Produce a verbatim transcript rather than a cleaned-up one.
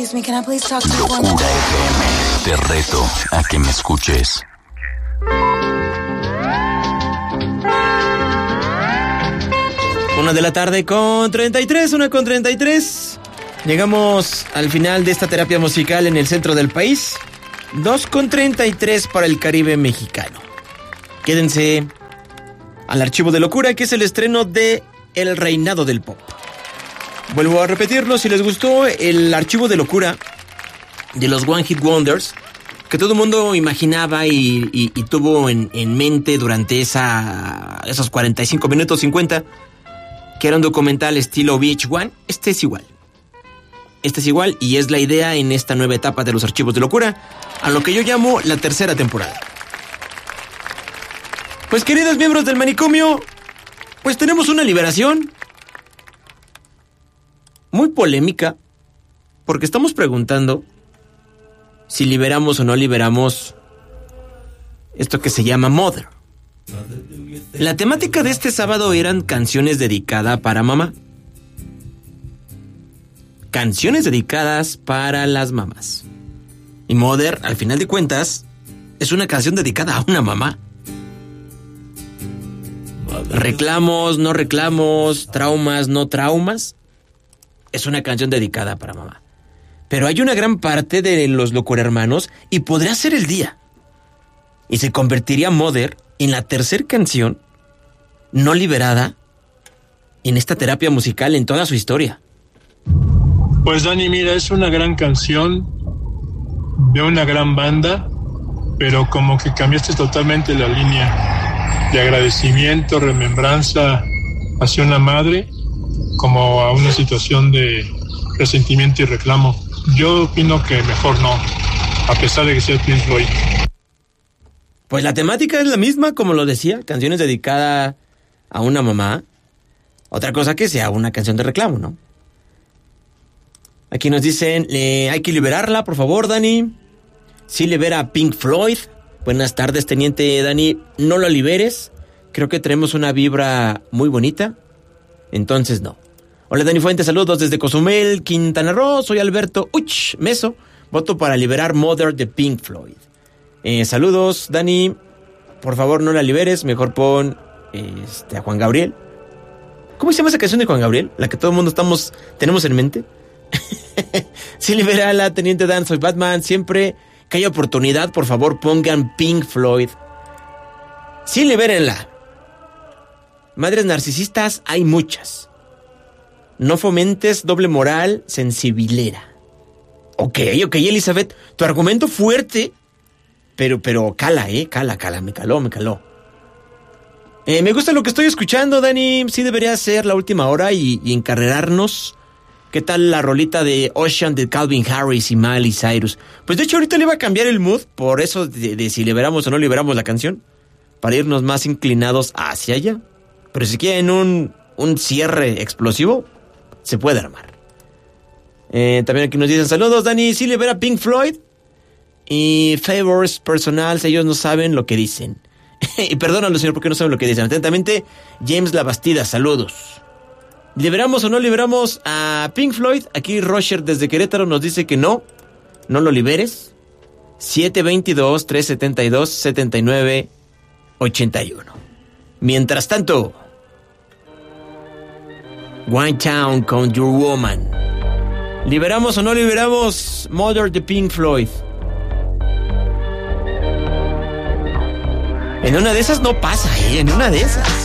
Excuse me, can I please talk to you for a minute? Locura F M. Te reto a que me escuches. Una de la tarde con treinta y tres, una con treinta y tres. Llegamos al final de esta terapia musical en el centro del país. Dos con treinta y tres para el Caribe mexicano. Quédense al archivo de locura, que es el estreno de El Reinado del Pop. Vuelvo a repetirlo, si les gustó el archivo de locura de los One Hit Wonders, que todo el mundo imaginaba y, y, y tuvo en, en mente durante esa, esos cuarenta y cinco minutos cincuenta, que era un documental estilo V H uno, este es igual. Este es igual y es la idea en esta nueva etapa de los archivos de locura, a lo que yo llamo la tercera temporada. Pues queridos miembros del manicomio, pues tenemos una liberación muy polémica, porque estamos preguntando si liberamos o no liberamos esto que se llama Mother. La temática de este sábado eran canciones dedicadas para mamá. Canciones dedicadas para las mamás. Y Mother, al final de cuentas, es una canción dedicada a una mamá. Reclamos, no reclamos, traumas, no traumas. Es una canción dedicada para mamá. Pero hay una gran parte de los locohermanos y podría ser el día. Y se convertiría Mother en la tercera canción no liberada en esta terapia musical en toda su historia. Pues Dani, mira, es una gran canción de una gran banda, pero como que cambiaste totalmente la línea de agradecimiento, remembranza hacia una madre, como a una situación de resentimiento y reclamo. Yo opino que mejor no, a pesar de que sea Pink Floyd. Pues la temática es la misma, como lo decía, canciones dedicadas a una mamá. Otra cosa que sea una canción de reclamo, ¿no? Aquí nos dicen, eh, hay que liberarla, por favor, Dani. Sí, libera a Pink Floyd. Buenas tardes, teniente Dani. No lo liberes. Creo que tenemos una vibra muy bonita. Entonces, no. Hola, Dani Fuentes, saludos desde Cozumel, Quintana Roo. Soy Alberto Uch Meso. Voto para liberar Mother de Pink Floyd. Eh, saludos, Dani. Por favor, no la liberes. Mejor pon este, a Juan Gabriel. ¿Cómo se llama esa canción de Juan Gabriel? La que todo el mundo estamos, tenemos en mente. Sí, liberala, teniente Dan, soy Batman. Siempre que haya oportunidad, por favor, pongan Pink Floyd. Sí, libérenla. Madres narcisistas hay muchas. No fomentes doble moral sensibilera. Ok, ok, Elizabeth, tu argumento fuerte, pero, pero cala, eh, cala, cala, me caló, me caló. Eh, me gusta lo que estoy escuchando, Dani. Sí debería ser la última hora y, y encarrerarnos. ¿Qué tal la rolita de Ocean de Calvin Harris y Miley Cyrus? Pues de hecho ahorita le iba a cambiar el mood, por eso de, de si liberamos o no liberamos la canción, para irnos más inclinados hacia allá. Pero si quieren un, un cierre explosivo, se puede armar. Eh, también aquí nos dicen, saludos, Dani, sí libera Pink Floyd. Y favors personales, ellos no saben lo que dicen. Y perdónalo, señor, porque no saben lo que dicen. Atentamente, James Labastida, saludos. ¿Liberamos o no liberamos a Pink Floyd? Aquí Roger desde Querétaro nos dice que no, no lo liberes. siete veintidós, trescientos setenta y dos, setenta y nueve, ochenta y uno. Mientras tanto, One Town con Your Woman. ¿Liberamos o no liberamos Mother de Pink Floyd? En una de esas no pasa, ¿eh? En una de esas.